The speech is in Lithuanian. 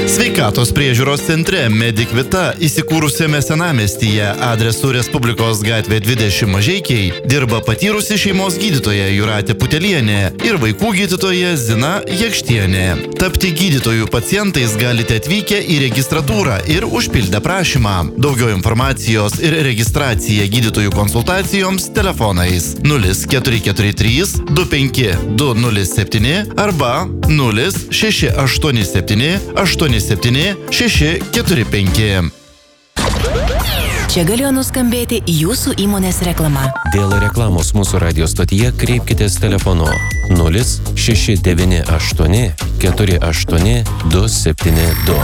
Sveikatos priežiūros centre Medic Vita įsikūrusiame senamiestyje adresu Respublikos gatvė 20 Mažeikiai dirba patyrusi šeimos gydytoja Jūratė Putelienė ir vaikų gydytoja Zina Jakštienė. Tapti gydytojų pacientais galite atvykę į registratūrą ir užpildę prašymą. Daugiau informacijos ir registracija gydytojų konsultacijoms telefonais 0443 25 207 arba 0687 87 645. Čia galėjo nuskambėti jūsų įmonės reklama. Dėl reklamos mūsų radio stotyje kreipkitės telefonu 0698 48 272.